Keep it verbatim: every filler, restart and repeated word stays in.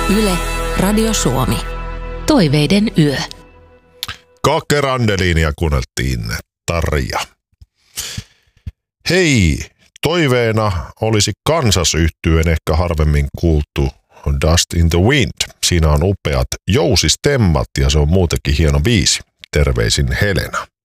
Yle, Radio Suomi. Toiveiden yö. Kake Randeliinia kuunneltiin Tarja. Hei, toiveena olisi Kansas-yhtyeen ehkä harvemmin kuultu Dust in the Wind. Siinä on upeat jousistemmat ja se on muutenkin hieno biisi. Terveisin Helena.